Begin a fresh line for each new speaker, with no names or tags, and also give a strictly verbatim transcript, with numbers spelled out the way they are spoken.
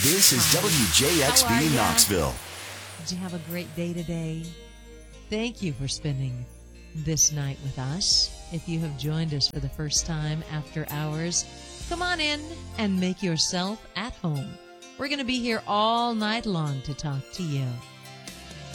This is W J X
How are
B
ya?
Knoxville.
Did you have a great day today? Thank you for spending this night with us. If you have joined us for the first time after hours, come on in and make yourself at home. We're going to be here all night long to talk to you.